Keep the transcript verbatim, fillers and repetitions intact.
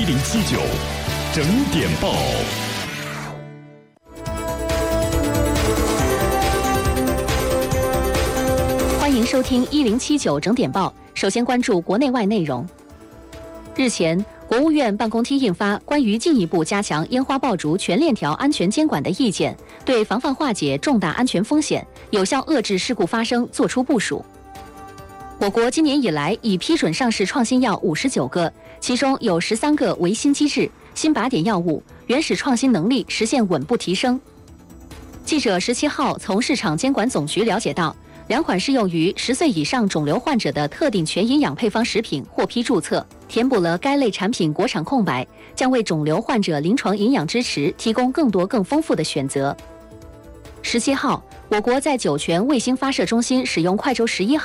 零七九整点报。 欢迎收听一零七九整点报。首先关注国内外内容。日前，国务院办公厅印发关于进一步加强烟花爆竹全链条安全监管的意见，对防范化解重大安全风险、有效遏制事故发生作出部署。我国今年以来已批准上市创新药五十九个，其中有十三个为新机制、新靶点药物，原始创新能力实现稳步提升。记者十七号从市场监管总局了解到，两款适用于十岁以上肿瘤患者的特定全营养配方食品获批注册，填补了该类产品国产空白，将为肿瘤患者临床营养支持提供更多更丰富的选择。十七号，我国在酒泉卫星发射中心使用快舟十一号